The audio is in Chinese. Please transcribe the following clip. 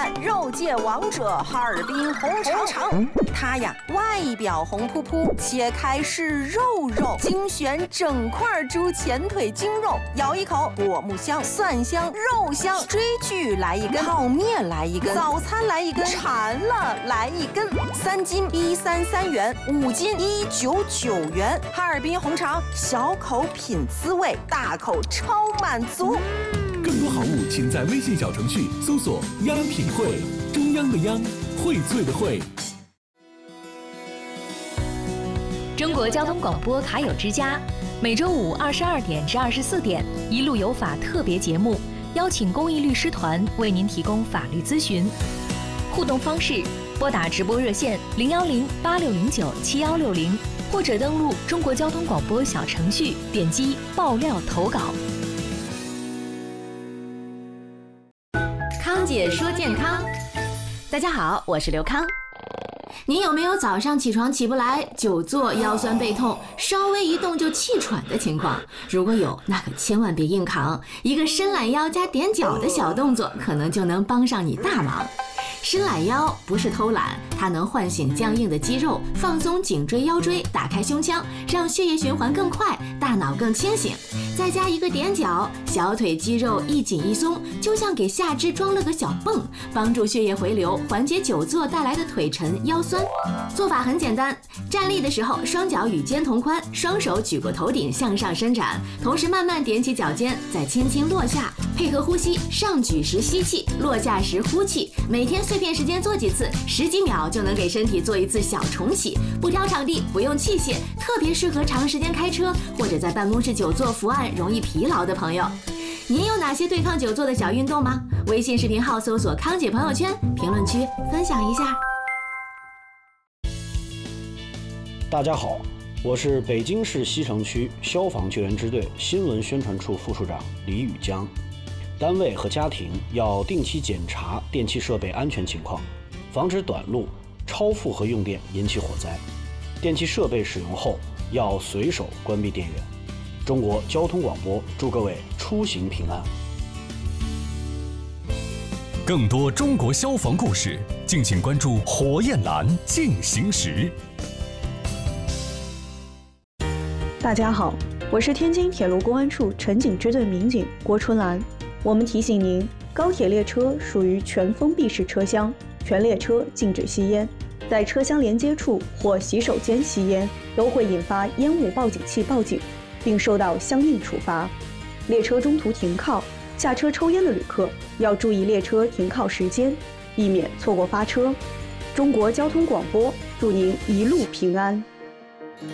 战肉界王者哈尔滨红肠肠。它呀，外表红扑扑，切开是肉肉，精选整块猪前腿精肉，咬一口果木香、蒜香、肉香。追剧来一根，泡面来一根，早餐来一根，馋了来一根。3斤133元，5斤199元。哈尔滨红肠，小口品滋味，大口超满足。 更多好物，请在微信小程序搜索“央品汇”，中央的央，荟萃的荟。 中国交通广播卡友之家，每周五22点至24点，一路有法特别节目，邀请公益律师团为您提供法律咨询。互动方式：拨打直播热线010-8609-7160，或者登录中国交通广播小程序，点击爆料投稿。康姐说健康，大家好，我是刘康。 您有没有早上起床起不来、久坐腰酸背痛、稍微一动就气喘的情况？如果有，那可千万别硬扛，一个伸懒腰加踮脚的小动作，可能就能帮上你大忙。伸懒腰不是偷懒，它能唤醒僵硬的肌肉，放松颈椎腰椎，打开胸腔，让血液循环更快，大脑更清醒。再加一个踮脚，小腿肌肉一紧一松，就像给下肢装了个小泵，帮助血液回流，缓解久坐带来的腿沉腰酸。做法很简单，站立的时候双脚与肩同宽，双手举过头顶向上伸展，同时慢慢踮起脚尖，再轻轻落下，配合呼吸，上举时吸气，落下时呼气。每天碎片时间做几次，10几秒就能给身体做一次小重启，不挑场地，不用器械，特别适合长时间开车或者在办公室久坐伏案容易疲劳的朋友。您有哪些对抗久坐的小运动吗？微信视频号搜索康姐朋友圈，评论区分享一下。 大家好，我是北京市西城区消防救援支队新闻宣传处副处长李宇江。单位和家庭要定期检查电气设备安全情况，防止短路、超负荷用电引起火灾。电气设备使用后要随手关闭电源。中国交通广播祝各位出行平安。 更多中国消防故事，敬请关注火焰蓝进行时。 大家好，我是天津铁路公安处城警支队民警郭春兰。我们提醒您，高铁列车属于全封闭式车厢，全列车禁止吸烟，在车厢连接处或洗手间吸烟都会引发烟雾报警器报警，并受到相应处罚。列车中途停靠、下车抽烟的旅客要注意列车停靠时间，避免错过发车。中国交通广播祝您一路平安。